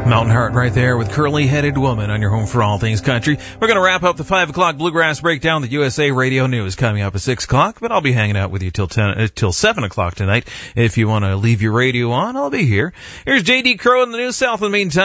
Mountain Heart right there with Curly-Headed Woman on your home for all things country. We're going to wrap up the 5 o'clock Bluegrass Breakdown, the USA Radio News coming up at 6 o'clock, but I'll be hanging out with you till 7 o'clock tonight. If you want to leave your radio on, I'll be here. Here's J.D. Crowe in the New South in the meantime.